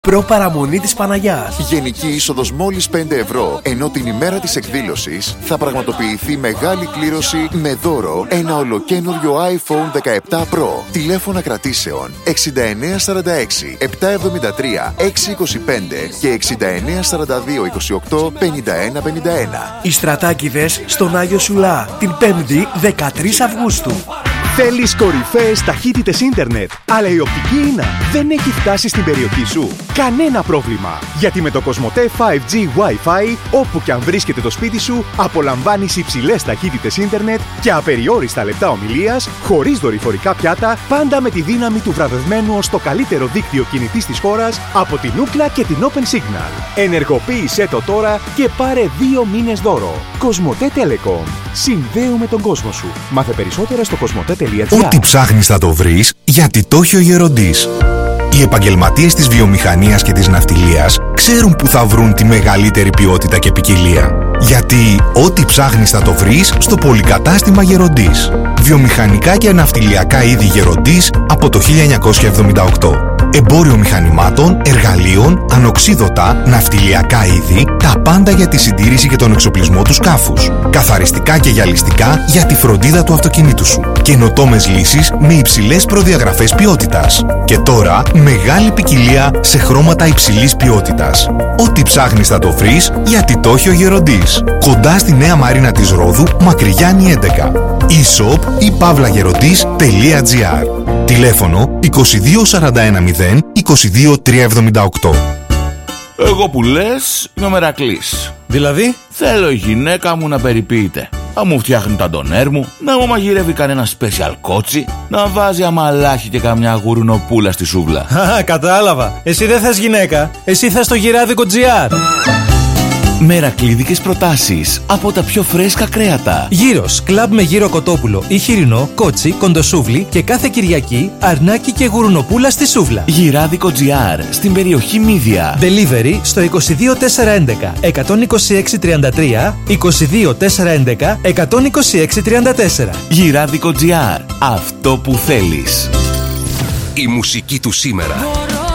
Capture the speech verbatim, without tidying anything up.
Προπαραμονή της Παναγιάς. Γενική είσοδος μόλις πέντε ευρώ, ενώ την ημέρα της εκδήλωσης θα πραγματοποιηθεί μεγάλη κλήρωση με δώρο ένα ολοκένουργιο άιφον δεκαεπτά Pro. Τηλέφωνα κρατήσεων εξήντα εννέα σαράντα έξι επτακόσια εβδομήντα τρία εξακόσια είκοσι πέντε και εξήντα εννέα σαράντα δύο είκοσι οκτώ πενήντα ένα πενήντα ένα. Οι Στρατάκηδες στον Άγιο Σουλά την πέμπτη δεκατρείς Αυγούστου. Θέλεις κορυφαίες ταχύτητες ίντερνετ, αλλά η οπτική ίνα δεν έχει φτάσει στην περιοχή σου? Κανένα πρόβλημα! Γιατί με το Κοσμοτέ φάιβ τζι Wi-Fi, όπου και αν βρίσκεται το σπίτι σου, απολαμβάνεις υψηλές ταχύτητες ίντερνετ και απεριόριστα λεπτά ομιλίας, χωρίς δορυφορικά πιάτα, πάντα με τη δύναμη του βραβευμένου ως το καλύτερο δίκτυο κινητής της χώρας από την Ookla και την Open Signal. Ενεργοποίησέ το τώρα και πάρε δύο μήνες δώρο. Κοσμοτέ Telecom. Συνδέουμε τον κόσμο σου. Μάθε περισσότερα στο κοσμοτέ τελεία τζι άρ. Ό,τι ψάχνεις θα το βρεις, γιατί το έχει ο Γεροντής. Οι επαγγελματίες της βιομηχανίας και της ναυτιλίας ξέρουν που θα βρουν τη μεγαλύτερη ποιότητα και ποικιλία. Γιατί ό,τι ψάχνεις θα το βρεις στο πολυκατάστημα Γεροντής. Βιομηχανικά και ναυτιλιακά είδη Γεροντής από το χίλια εννιακόσια εβδομήντα οκτώ. Εμπόριο μηχανημάτων, εργαλείων, ανοξίδωτα, ναυτιλιακά είδη, τα πάντα για τη συντήρηση και τον εξοπλισμό του σκάφους. Καθαριστικά και γυαλιστικά για τη φροντίδα του αυτοκινήτου σου. Καινοτόμες λύσεις με υψηλές προδιαγραφές ποιότητας. Και τώρα μεγάλη ποικιλία σε χρώματα υψηλής ποιότητας. Ό,τι ψάχνεις θα το βρεις, γιατί το έχει ο Γεροντής. Κοντά στη Νέα Μαρίνα της Ρόδου, Μακρυγιάννη έντεκα. e-shop ή παύλαγεροντής τελεία τζι άρ. Τηλέφωνο είκοσι δύο σαράντα ένα μηδέν είκοσι δύο τριακόσια εβδομήντα οκτώ. Εγώ που λες είμαι ο Μερακλής. Δηλαδή? Θέλω η γυναίκα μου να περιποιείται, να μου φτιάχνει τα ντονέρ μου, να μου μαγειρεύει κανένα special κότσι, να βάζει αμαλάχι και καμιά γουρνοπούλα στη σούβλα. Α, κατάλαβα. Εσύ δεν θες γυναίκα, εσύ θες το γυράδικο τζι άρ. Μερακλίδικες προτάσεις από τα πιο φρέσκα κρέατα. Γύρος, κλαμπ με γύρο κοτόπουλο ή χοιρινό, κότσι, κοντοσούβλι και κάθε Κυριακή αρνάκι και γουρνοπούλα στη σούβλα. Γυράδικο τζι άρ στην περιοχή Μύδια. Delivery στο είκοσι δύο τετρακόσια έντεκα εκατόν είκοσι έξι τριάντα τρία, είκοσι δύο τετρακόσια έντεκα εκατόν είκοσι έξι τριάντα τέσσερα. Γυράδικο τζι άρ. Αυτό που θέλεις. Η μουσική του σήμερα.